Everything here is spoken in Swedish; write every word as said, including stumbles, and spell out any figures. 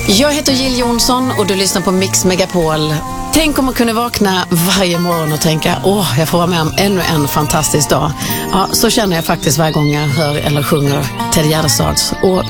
Jag heter Jill Johnson och du lyssnar på Mix Megapol. Tänk om man kunde vakna varje morgon och tänka, åh, jag får vara med om ännu en fantastisk dag. Ja, så känner jag faktiskt varje gång jag hör eller sjunger Ted Gärdestads. Och